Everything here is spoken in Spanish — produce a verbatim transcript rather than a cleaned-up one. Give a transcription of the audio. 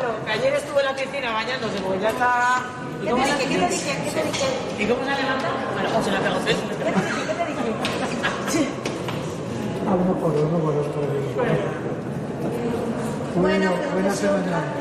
Claro, que ayer estuve en la piscina bañándose, porque ya está... ¿Qué te dije? ¿Qué te dije? ¿Qué te dije? ¿Y cómo se ha levantado? A lo mejor se la pegó tres. ¿Qué te dije? ¿Qué te dije? Ah, uno por uno, por otro. Bueno, Buena semana.